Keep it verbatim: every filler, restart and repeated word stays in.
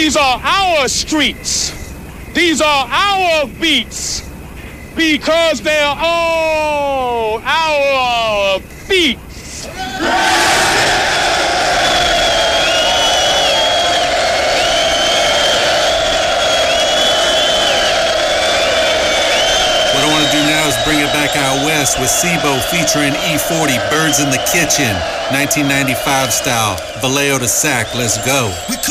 These are our streets. These are our beats. Because they're all our beats. What I want to do now is bring it back out west with Sibo featuring E forty, Birds in the Kitchen, nineteen ninety-five style, Vallejo to Sac. Let's go.